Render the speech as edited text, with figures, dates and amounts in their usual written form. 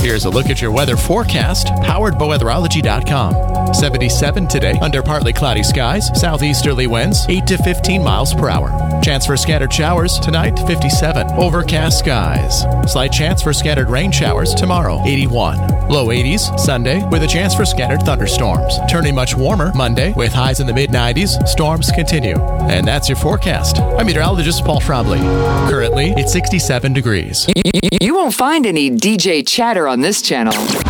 Here's a look at your weather forecast, powered by weatherology.com. 77 today, under partly cloudy skies, southeasterly winds, 8 to 15 miles per hour. Chance for scattered showers tonight, 57. Overcast skies. Slight chance for scattered rain showers tomorrow, 81. Low 80s Sunday, with a chance for scattered thunderstorms. Turning much warmer Monday, with highs in the mid-90s. Storms continue. And that's your forecast. I'm meteorologist Paul Schraubly. Currently, it's 67 degrees. You won't find any DJ chatter on this channel.